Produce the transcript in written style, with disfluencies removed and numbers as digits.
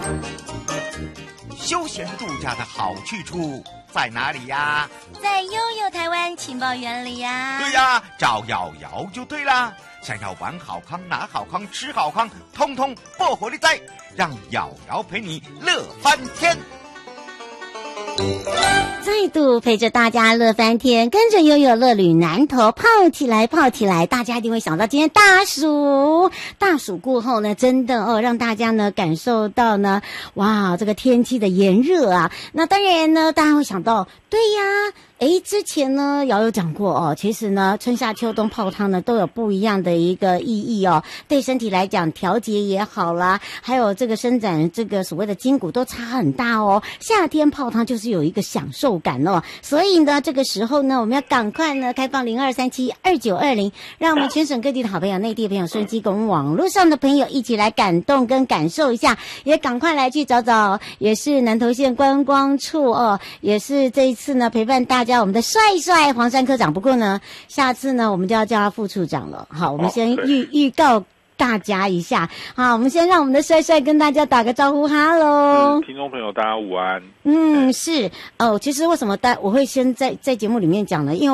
休闲度假的好去处在哪里呀？ 在悠悠台湾情报园里呀。 对呀，找瑶瑶就对啦。想要玩好康、拿好康、吃好康，通通不活力在，让瑶瑶陪你乐翻天。 再度陪着大家乐翻天，跟着悠悠乐旅南投泡起来泡起来，大家一定会想到今天大暑过后呢，真的让大家呢感受到呢，哇，这个天气的炎热啊。那当然呢，大家会想到，对呀，之前呢瑶有讲过其实呢春夏秋冬泡汤呢都有不一样的一个意义对身体来讲调节也好啦，还有这个伸展这个所谓的筋骨都差很大夏天泡汤就是有一个享受感所以呢这个时候呢我们要赶快呢开放02372920，让我们全省各地的好朋友、内地的朋友、收音机跟我们网络上的朋友一起来感动跟感受一下，也赶快来去找找，也是南投县观光处也是这一次呢陪伴大家我们的帅帅黄山科长。不过呢下次呢我们就要叫他副处长了。好，我们先预告大家一下。好，我们先让我们的帅帅跟大家打个招呼。哈喽， 听众朋友大家午安。 是其实为什么我会先在节目里面讲呢？因为